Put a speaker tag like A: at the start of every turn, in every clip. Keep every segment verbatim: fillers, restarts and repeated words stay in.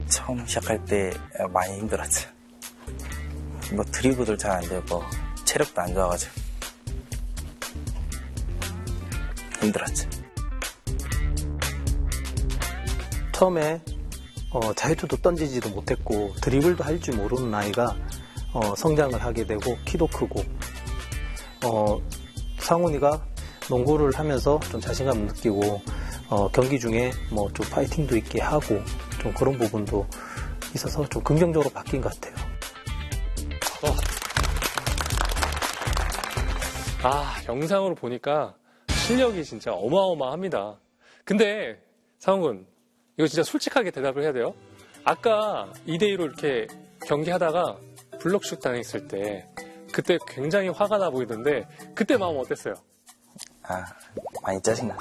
A: 처음 시작할 때 많이 힘들었죠. 뭐 드리블도 잘 안 되고 체력도 안 좋아가지고 힘들었죠.
B: 처음에 어, 자유투도 던지지도 못했고 드리블도 할 줄 모르는 아이가 어, 성장을 하게 되고 키도 크고 어, 상훈이가 농구를 하면서 좀 자신감을 느끼고 어, 경기 중에 뭐 좀 파이팅도 있게 하고 좀 그런 부분도 있어서 좀 긍정적으로 바뀐 것 같아요.
C: 어. 아, 영상으로 보니까 실력이 진짜 어마어마합니다. 근데 상훈, 이거 진짜 솔직하게 대답을 해야 돼요. 아까 이 대 이로 이렇게 경기하다가 블록슛 당했을 때 그때 굉장히 화가 나 보이던데 그때 마음 어땠어요?
A: 아, 많이 짜증나.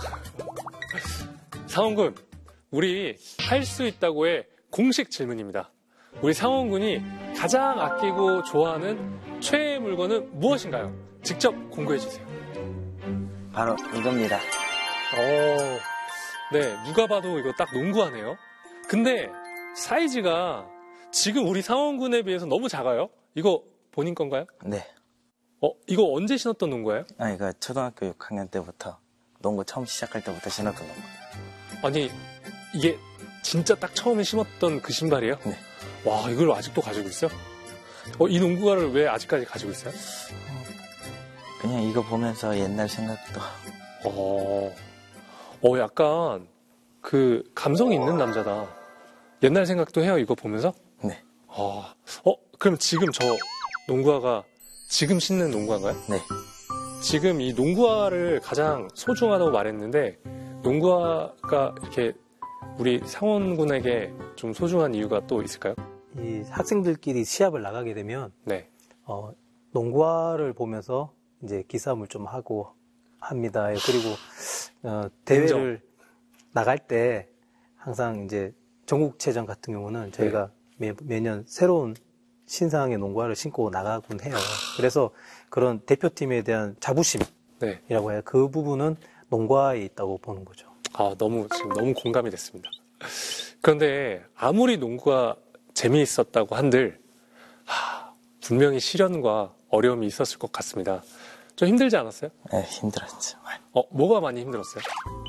C: 상훈군, 우리 할 수 있다고의 공식 질문입니다. 우리 상훈군이 가장 아끼고 좋아하는 최애 물건은 무엇인가요? 직접 공개해 주세요.
A: 바로 이겁니다.
C: 오, 네, 누가 봐도 이거 딱 농구하네요. 근데 사이즈가 지금 우리 상원군에 비해서 너무 작아요. 이거 본인 건가요?
A: 네.
C: 어, 이거 언제 신었던 농구예요?
A: 아, 이거 초등학교 육 학년 때부터 농구 처음 시작할 때부터 신었던 농구.
C: 아니, 이게 진짜 딱 처음에 신었던 그 신발이에요?
A: 네.
C: 와, 이걸 아직도 가지고 있어요? 어, 이 농구화를 왜 아직까지 가지고 있어요?
A: 그냥 이거 보면서 옛날 생각도.
C: 어, 어, 약간 그 감성이 있는 남자다. 옛날 생각도 해요, 이거 보면서?
A: 네.
C: 어, 어, 그럼 지금 저 농구화가 지금 신는 농구화인가요?
A: 네.
C: 지금 이 농구화를 가장 소중하다고 말했는데 농구화가 이렇게 우리 상원군에게 좀 소중한 이유가 또 있을까요?
B: 이 학생들끼리 시합을 나가게 되면
C: 네.
B: 어, 농구화를 보면서 이제 기싸움을 좀 하고 합니다. 그리고 어, 대회를 나갈 때 항상 이제 전국체전 같은 경우는 저희가 매, 매년 새로운 신상의 농구화를 신고 나가곤 해요. 그래서 그런 대표팀에 대한 자부심이라고
C: 네.
B: 해요. 그 부분은 농구화에 있다고 보는 거죠.
C: 아, 너무 지금 너무 공감이 됐습니다. 그런데 아무리 농구가 재미있었다고 한들 하, 분명히 시련과 어려움이 있었을 것 같습니다. 좀 힘들지 않았어요?
A: 네, 힘들었죠.
C: 어, 뭐가 많이 힘들었어요?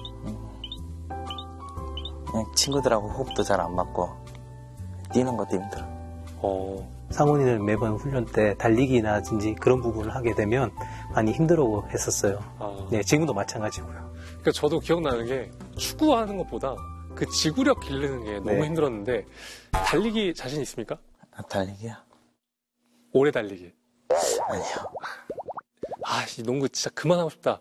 A: 그냥 친구들하고 호흡도 잘 안 맞고 뛰는 것도 힘들어.
C: 어,
B: 상훈이는 매번 훈련 때 달리기나든지 그런 부분을 하게 되면 많이 힘들어 했었어요.
C: 아,
B: 네, 지금도 마찬가지고요.
C: 그러니까 저도 기억나는 게 축구하는 것보다 그 지구력 기르는 게 너무
B: 네.
C: 힘들었는데 달리기 자신 있습니까?
A: 아, 달리기요?
C: 오래 달리기.
A: 아니요.
C: 아, 이 농구 진짜 그만하고 싶다.